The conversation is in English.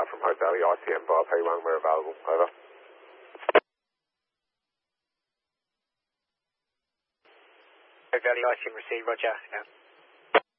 from Hotel ICM Bar P1, we're available. Over. Hotel ICM received, roger. Yeah.